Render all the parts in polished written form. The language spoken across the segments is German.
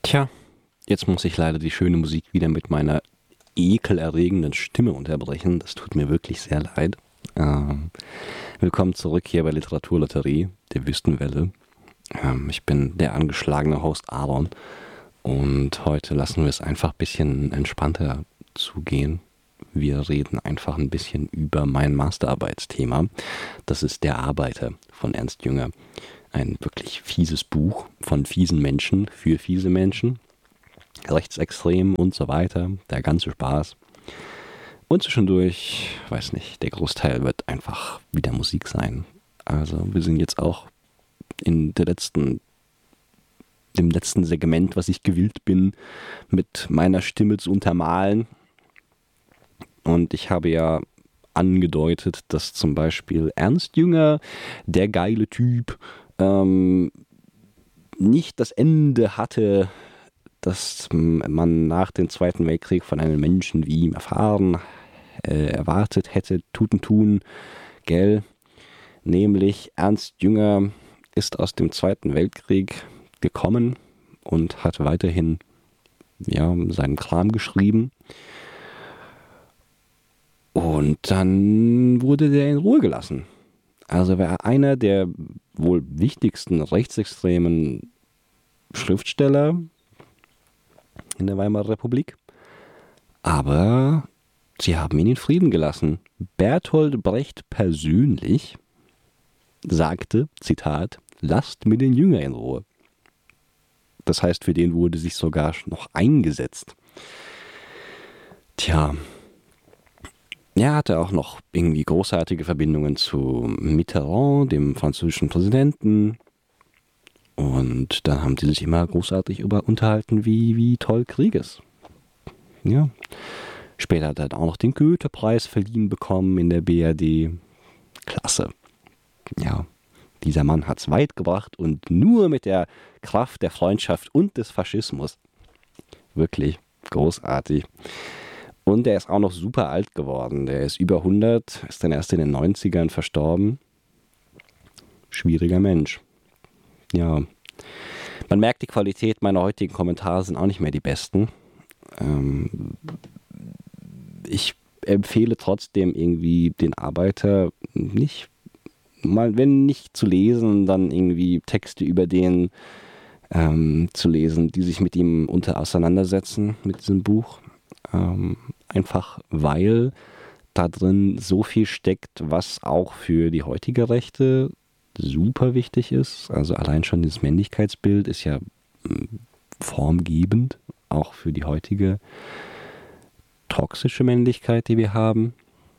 Tja, jetzt muss ich leider die schöne Musik wieder mit meiner ekelerregenden Stimme unterbrechen. Das tut mir wirklich sehr leid. Ähm, Willkommen zurück hier bei Literaturlotterie, der Wüstenwelle. Ich bin der angeschlagene Host Aaron und heute lassen wir es einfach ein bisschen entspannter zugehen. Wir reden einfach ein bisschen über mein Masterarbeitsthema. Das ist Der Arbeiter von Ernst Jünger. Ein wirklich fieses Buch von fiesen Menschen für fiese Menschen. Rechtsextrem und so weiter. Der ganze Spaß. Und zwischendurch, weiß nicht, der Großteil wird einfach wieder Musik sein. Also wir sind jetzt auch in dem letzten Segment, was ich gewillt bin, mit meiner Stimme zu untermalen. Und ich habe ja angedeutet, dass zum Beispiel Ernst Jünger, der geile Typ, nicht das Ende hatte, das man nach dem Zweiten Weltkrieg von einem Menschen wie ihm erwartet hätte, tun, gell? Nämlich Ernst Jünger ist aus dem Zweiten Weltkrieg gekommen und hat weiterhin seinen Kram geschrieben. Und dann wurde der in Ruhe gelassen. Also war einer der wohl wichtigsten rechtsextremen Schriftsteller in der Weimarer Republik. Aber sie haben ihn in Frieden gelassen. Bertolt Brecht persönlich sagte, Zitat, lasst mir den Jünger in Ruhe. Das heißt, für den wurde sich sogar noch eingesetzt. Tja, er hatte auch noch irgendwie großartige Verbindungen zu Mitterrand, dem französischen Präsidenten. Und dann haben sie sich immer großartig unterhalten, wie toll Krieg ist. Ja. Später hat er dann auch noch den Goethe-Preis verliehen bekommen in der BRD. Klasse. Ja, dieser Mann hat es weit gebracht und nur mit der Kraft der Freundschaft und des Faschismus. Wirklich großartig. Und er ist auch noch super alt geworden. Der ist über 100, ist dann erst in den 90ern verstorben. Schwieriger Mensch. Ja, man merkt, die Qualität meiner heutigen Kommentare sind auch nicht mehr die besten. Ich empfehle trotzdem irgendwie den Arbeiter nicht, mal wenn nicht zu lesen, dann irgendwie Texte über den zu lesen, die sich mit ihm auseinandersetzen, mit diesem Buch. Einfach weil da drin so viel steckt, was auch für die heutige Rechte super wichtig ist. Also allein schon das Männlichkeitsbild ist ja formgebend, auch für die heutige toxische Männlichkeit, die wir haben.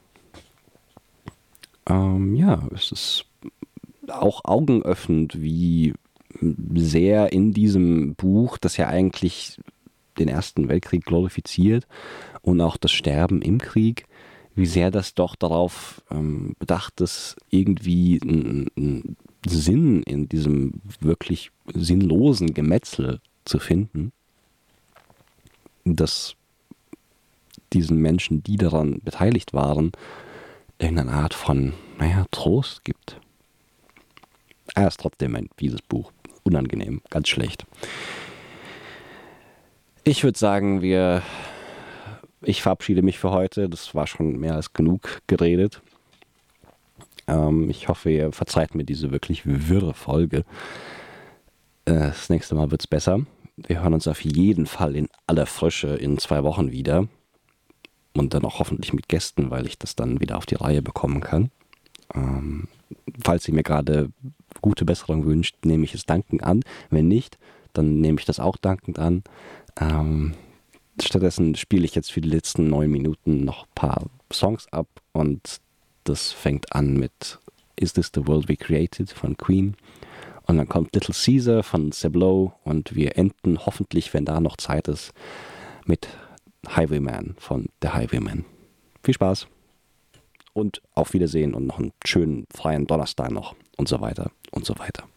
Es ist auch augenöffnend, wie sehr in diesem Buch, das ja eigentlich den Ersten Weltkrieg glorifiziert und auch das Sterben im Krieg, wie sehr das doch darauf bedacht ist, irgendwie einen Sinn in diesem wirklich sinnlosen Gemetzel zu finden, dass diesen Menschen, die daran beteiligt waren, irgendeine Art von, Trost gibt. Er ist trotzdem ein fieses Buch. Unangenehm, ganz schlecht. Ich würde sagen, ich verabschiede mich für heute. Das war schon mehr als genug geredet. Ich hoffe, ihr verzeiht mir diese wirklich wirre Folge. Das nächste Mal wird es besser. Wir hören uns auf jeden Fall in aller Frische in 2 Wochen wieder. Und dann auch hoffentlich mit Gästen, weil ich das dann wieder auf die Reihe bekommen kann. Falls ihr mir gerade gute Besserung wünscht, nehme ich es dankend an. Wenn nicht, dann nehme ich das auch dankend an. Stattdessen spiele ich jetzt für die letzten 9 Minuten noch ein paar Songs ab und das fängt an mit Is This the World We Created von Queen und dann kommt Little Caesar von Seblo und wir enden hoffentlich, wenn da noch Zeit ist, mit Highwayman von The Highwaymen. Viel Spaß und auf Wiedersehen und noch einen schönen freien Donnerstag noch und so weiter und so weiter.